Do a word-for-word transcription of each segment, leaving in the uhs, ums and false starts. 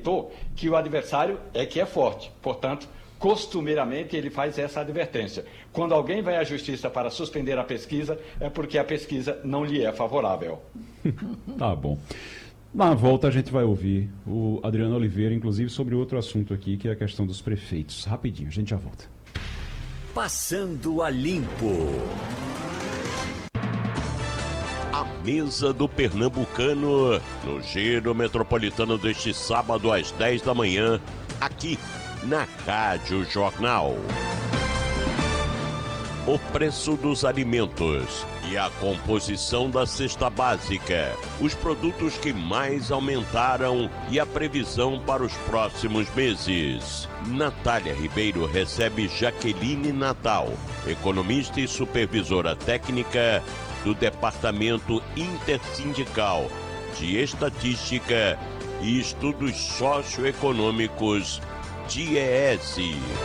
eleitor que o adversário é que é forte. Portanto, costumeiramente ele faz essa advertência. Quando alguém vai à justiça para suspender a pesquisa, é porque a pesquisa não lhe é favorável. Tá bom. Na volta a gente vai ouvir o Adriano Oliveira, inclusive sobre outro assunto aqui, que é a questão dos prefeitos. Rapidinho, a gente já volta. Passando a Limpo. A mesa do Pernambucano, no Giro Metropolitano deste sábado às dez da manhã, aqui na Rádio Jornal. O preço dos alimentos e a composição da cesta básica, os produtos que mais aumentaram e a previsão para os próximos meses. Natália Ribeiro recebe Jaqueline Natal, economista e supervisora técnica do Departamento Intersindical de Estatística e Estudos Socioeconômicos, D I E S.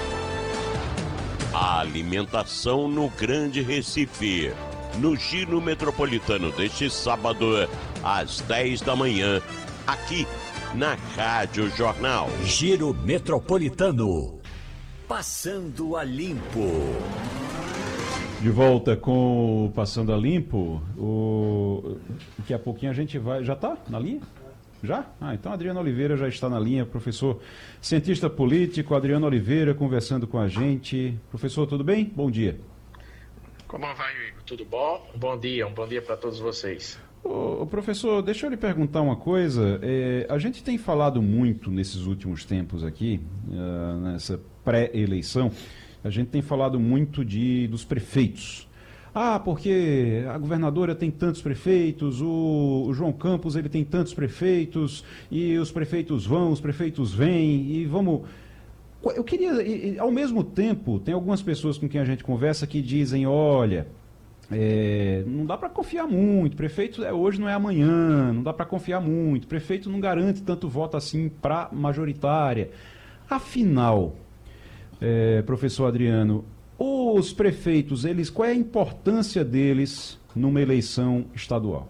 A alimentação no Grande Recife, no Giro Metropolitano deste sábado, às dez da manhã, aqui na Rádio Jornal. Giro Metropolitano. Passando a Limpo. De volta com o Passando a Limpo. O... Daqui a pouquinho a gente vai... Já está na linha? Já? Ah, então Adriano Oliveira já está na linha, professor cientista político, Adriano Oliveira conversando com a gente. Professor, tudo bem? Bom dia. Como vai, Igor? Tudo bom? Um bom dia, um bom dia para todos vocês. Ô, ô, professor, deixa eu lhe perguntar uma coisa. É, a gente tem falado muito nesses últimos tempos aqui, uh, nessa pré-eleição, a gente tem falado muito de, dos prefeitos. Ah, porque a governadora tem tantos prefeitos, o, o João Campos ele tem tantos prefeitos, e os prefeitos vão, os prefeitos vêm, e vamos... Eu queria, e, ao mesmo tempo, tem algumas pessoas com quem a gente conversa que dizem, olha, é, não dá para confiar muito, prefeito é, hoje não é amanhã, não dá para confiar muito, prefeito não garante tanto voto assim para majoritária. Afinal, é, professor Adriano, os prefeitos, eles, qual é a importância deles numa eleição estadual?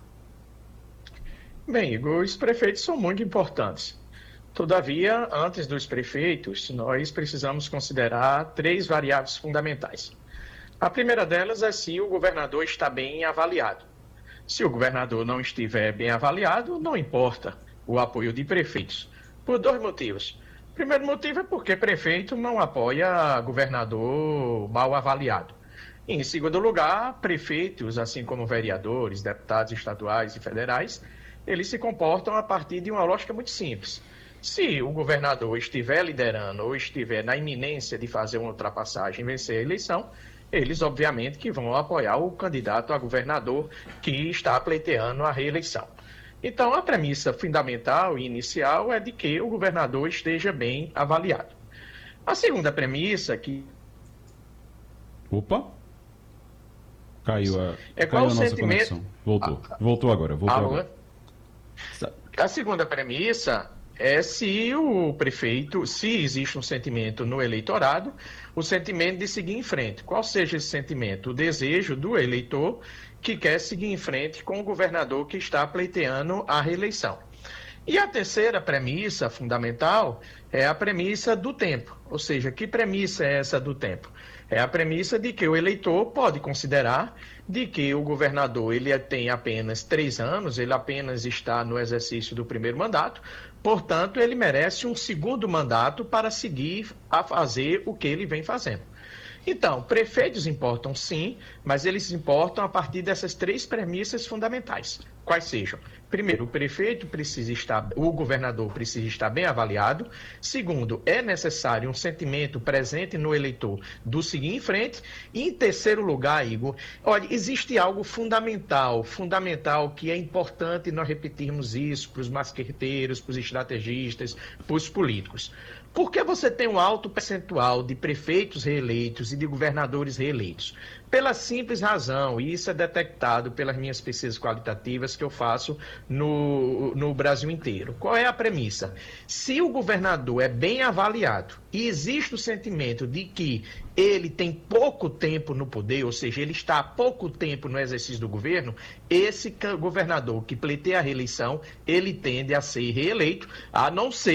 Bem, Igor, os prefeitos são muito importantes. Todavia, antes dos prefeitos, nós precisamos considerar três variáveis fundamentais. A primeira delas é se o governador está bem avaliado. Se o governador não estiver bem avaliado, não importa o apoio de prefeitos, por dois motivos. O primeiro motivo é porque prefeito não apoia governador mal avaliado. E, em segundo lugar, prefeitos, assim como vereadores, deputados estaduais e federais, eles se comportam a partir de uma lógica muito simples. Se o governador estiver liderando ou estiver na iminência de fazer uma ultrapassagem e vencer a eleição, eles, obviamente, que vão apoiar o candidato a governador que está pleiteando a reeleição. Então, a premissa fundamental e inicial é de que o governador esteja bem avaliado. A segunda premissa que... Opa! Caiu a, é caiu a nossa sentimento... conexão. Voltou. Voltou agora. Voltou Alô? agora. A segunda premissa é se o prefeito, se existe um sentimento no eleitorado, o sentimento de seguir em frente. Qual seja esse sentimento? O desejo do eleitor que quer seguir em frente com o governador que está pleiteando a reeleição. E a terceira premissa fundamental é a premissa do tempo. Ou seja, que premissa é essa do tempo? É a premissa de que o eleitor pode considerar de que o governador ele tem apenas três anos, ele apenas está no exercício do primeiro mandato, portanto, ele merece um segundo mandato para seguir a fazer o que ele vem fazendo. Então, prefeitos importam sim, mas eles importam a partir dessas três premissas fundamentais. Quais sejam? Primeiro, o prefeito precisa estar, o governador precisa estar bem avaliado. Segundo, é necessário um sentimento presente no eleitor do seguir em frente. E em terceiro lugar, Igor, olha, existe algo fundamental, fundamental que é importante nós repetirmos isso para os masqueteiros, para os estrategistas, para os políticos. Por que você tem um alto percentual de prefeitos reeleitos e de governadores reeleitos? Pela simples razão, e isso é detectado pelas minhas pesquisas qualitativas que eu faço no, no Brasil inteiro. Qual é a premissa? Se o governador é bem avaliado e existe o sentimento de que ele tem pouco tempo no poder, ou seja, ele está há pouco tempo no exercício do governo, esse governador que pleiteia a reeleição, ele tende a ser reeleito, a não ser